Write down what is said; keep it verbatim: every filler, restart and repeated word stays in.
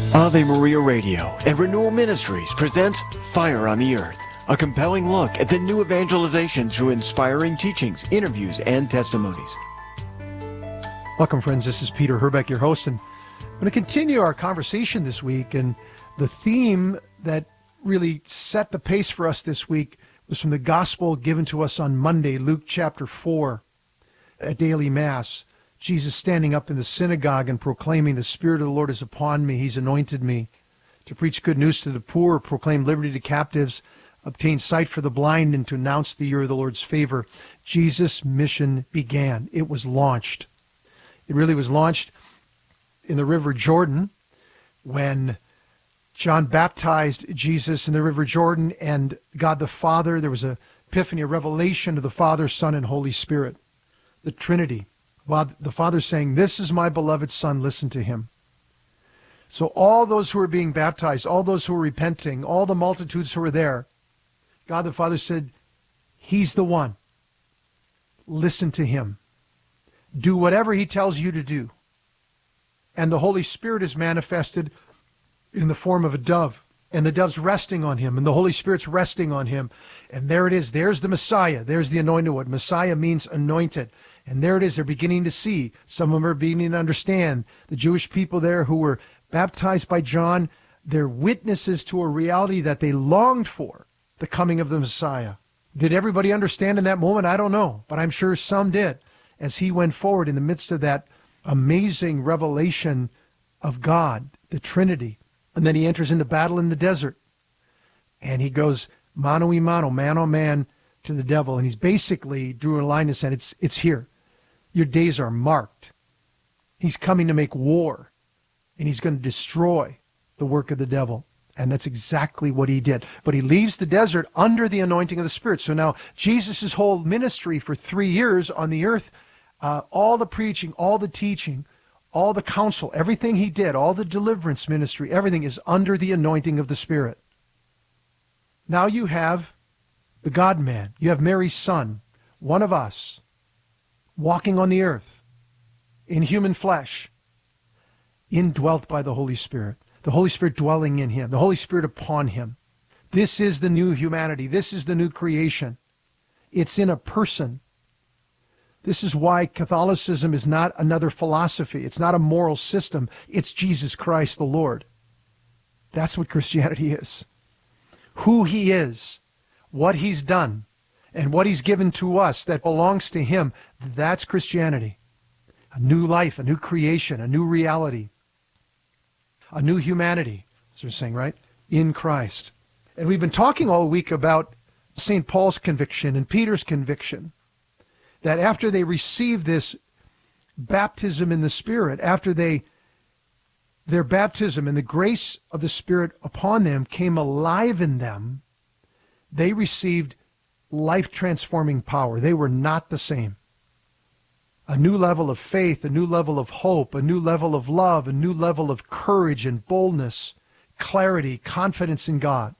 Ave Maria Radio and Renewal Ministries presents Fire on the Earth, a compelling look at the new evangelization through inspiring teachings, interviews, and testimonies. Welcome, friends. This is Peter Herbeck, your host, and I'm going to continue our conversation this week. And the theme that really set the pace for us this week was from the gospel given to us on Monday, Luke chapter four, at daily Mass. Jesus standing up in the synagogue and proclaiming, "The Spirit of the Lord is upon me. He's anointed me to preach good news to the poor, proclaim liberty to captives, obtain sight for the blind, and to announce the year of the Lord's favor." Jesus' mission began. It was launched. It really was launched in the River Jordan when John baptized Jesus in the River Jordan, and God the Father, there was an epiphany, a revelation of the Father, Son, and Holy Spirit, the Trinity. While the Father saying, "This is my beloved Son, listen to him." So all those who were being baptized, all those who were repenting, all the multitudes who were there, God the Father said, "He's the one. Listen to him. Do whatever he tells you to do." And the Holy Spirit is manifested in the form of a dove, and the dove's resting on him, and the Holy Spirit's resting on him. And there it is. There's the Messiah. There's the anointed one. Messiah means anointed. And there it is. They're beginning to see. Some of them are beginning to understand. The Jewish people there who were baptized by John, they're witnesses to a reality that they longed for, the coming of the Messiah. Did everybody understand in that moment? I don't know, but I'm sure some did, as he went forward in the midst of that amazing revelation of God, the Trinity. And then he enters into battle in the desert, and he goes mano y mano, man on man, to the devil. And he's basically drew a line and said, it's, it's here. Your days are marked. He's coming to make war, and he's going to destroy the work of the devil. And that's exactly what he did. But he leaves the desert under the anointing of the Spirit. So now Jesus' whole ministry for three years on the earth, uh, all the preaching, all the teaching, all the counsel, everything he did, all the deliverance ministry, everything is under the anointing of the Spirit. Now you have the God-man. You have Mary's son, one of us, walking on the earth in human flesh, indwelt by the Holy Spirit. The Holy Spirit dwelling in him, the Holy Spirit upon him. This is the new humanity. This is the new creation. It's in a person. This is why Catholicism is not another philosophy. It's not a moral system. It's Jesus Christ the Lord. That's what Christianity is. Who he is, what he's done, and what he's given to us that belongs to him, that's Christianity. A new life, a new creation, a new reality, a new humanity, as we're saying, right? In Christ. And we've been talking all week about Saint Paul's conviction and Peter's conviction, that after they received this baptism in the Spirit, after they their baptism and the grace of the Spirit upon them came alive in them, they received life-transforming power. They were not the same. A new level of faith, a new level of hope, a new level of love, a new level of courage and boldness, clarity, confidence in God.